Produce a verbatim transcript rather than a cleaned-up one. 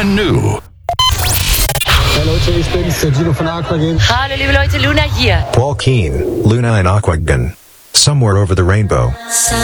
brand new. Hey Leute, ich bin's, der Gino von Aquagen. Hallo liebe Leute, Luna hier. Paul Keen, Luna and Aquagen. Somewhere over the rainbow.